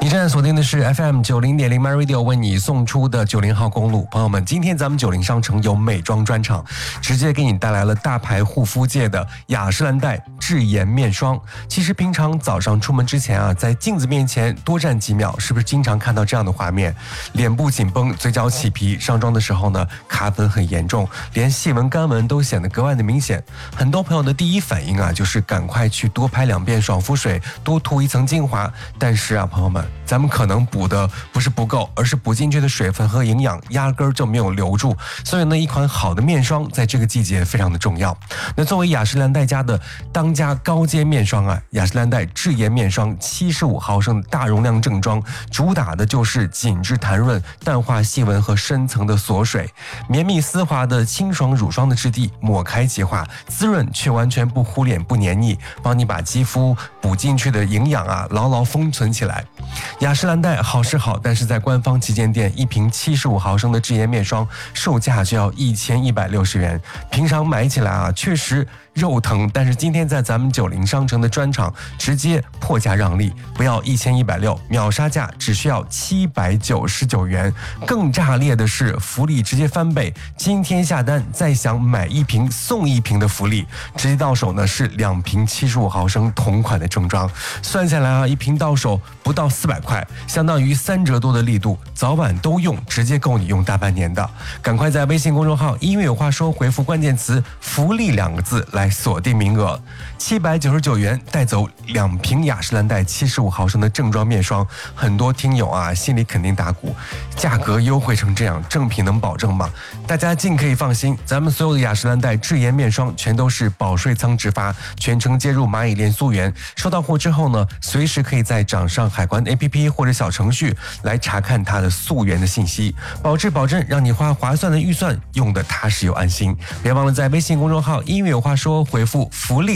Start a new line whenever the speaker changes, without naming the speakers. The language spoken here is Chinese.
你正在锁定的是 FM90.0 My Radio 为你送出的90号公路。朋友们，今天咱们90商城有美妆专场，直接给你带来了大牌护肤界的雅诗兰黛智颜面霜。其实平常早上出门之前啊，在镜子面前多站几秒，是不是经常看到这样的画面？脸部紧绷，嘴角起皮，上妆的时候呢，卡粉很严重，连细纹干纹都显得格外的明显。很多朋友的第一反应啊，就是赶快去多拍2遍爽肤水，多涂一层精华。但是啊，朋友们，咱们可能补的不是不够，而是补进去的水分和营养压根儿就没有留住。所以呢，一款好的面霜在这个季节非常的重要。那作为雅诗兰黛家的当家高阶面霜啊，雅诗兰黛智颜面霜75毫升大容量正装，主打的就是紧致弹润、淡化细纹和深层的锁水，绵密丝滑的清爽乳霜的质地，抹开即化，滋润却完全不糊脸不黏腻，帮你把肌肤补进去的营养啊牢牢封存起来。雅诗兰黛好是好，但是在官方旗舰店，一瓶75毫升的智颜面霜售价就要1160元，平常买起来啊确实肉疼，但是今天在咱们90商城的专场直接破价让利，不要1160，秒杀价只需要799元。更炸裂的是福利直接翻倍，今天下单再享买1瓶送1瓶的福利，直接到手呢是2瓶75毫升同款的正装，算下来啊，1瓶到手不到400块，相当于3折多的力度，早晚都用，直接够你用大半年的。赶快在微信公众号音乐有话说回复关键词福利2个字来锁定名额，799元带走2瓶雅诗兰黛75毫升的正装面霜。很多听友啊心里肯定打鼓，价格优惠成这样，正品能保证吗？大家尽可以放心，咱们所有的雅诗兰黛智颜面霜全都是保税仓直发，全程接入蚂蚁链溯源。收到货之后呢，随时可以在掌上海关 APP 或者小程序来查看它的溯源的信息，保质保证，让你花划算的预算用的踏实又安心。别忘了在微信公众号音乐有话说回复福利